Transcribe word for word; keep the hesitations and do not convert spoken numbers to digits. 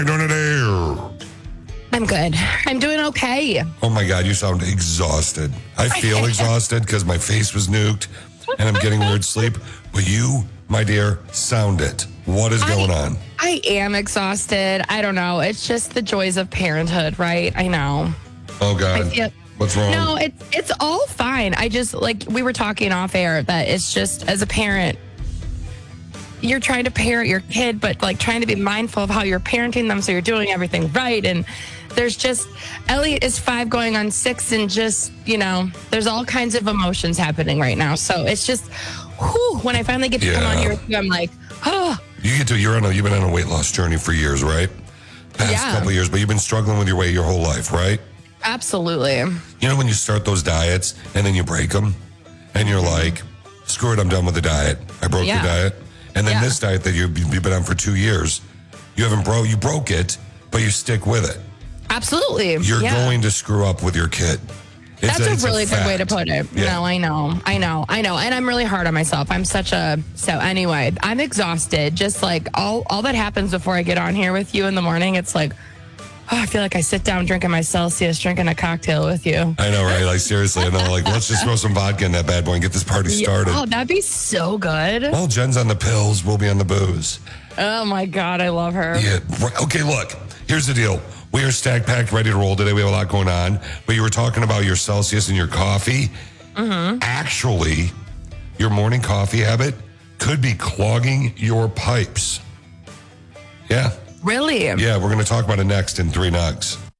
doing today? I'm good. I'm doing okay. Oh my God, you sound exhausted. I feel exhausted because my face was nuked and I'm getting weird sleep. But you, my dear, sound it. What is going I, on? I am exhausted. I don't know. It's just the joys of parenthood, right? I know. Oh God. I feel, What's wrong? No, it's it's all fine. I just, like, we were talking off air that it's just, as a parent, you're trying to parent your kid, but like trying to be mindful of how you're parenting them so you're doing everything right. And there's just, Elliot is five going on six, and just, you know, there's all kinds of emotions happening right now. So it's just, whew, when I finally get to come Yeah. on here with you, I'm like, oh. You get to, you're on a, you've been on a weight loss journey for years, right? Past Yeah. couple of years, but you've been struggling with your weight your whole life, right? Absolutely. You know when you start those diets and then you break them and you're like, screw it, I'm done with the diet. I broke Yeah. the diet. And then Yeah. this diet that you've, you've been on for two years, you haven't broke, you broke it, but you stick with it. Absolutely. You're yeah. going to screw up with your kid. It's That's a, it's really good way to fact. put it. Yeah. No, I know. I know. I know. And I'm really hard on myself. I'm such a, so anyway, I'm exhausted. Just like all, all that happens before I get on here with you in the morning, it's like, oh, I feel like I sit down drinking my Celsius, drinking a cocktail with you. I know, right? Like, seriously, I know. Like, let's just throw some vodka in that bad boy and get this party started. Oh, that'd be so good. Well, Jen's on the pills. We'll be on the booze. Oh my God, I love her. Yeah. right. Okay, look, here's the deal. We are stacked, packed, ready to roll today. We have a lot going on. But you were talking about your Celsius and your coffee. Mm-hmm. Actually, your morning coffee habit could be clogging your pipes. Yeah. Really? Yeah, we're going to talk about it next in Three Nugs.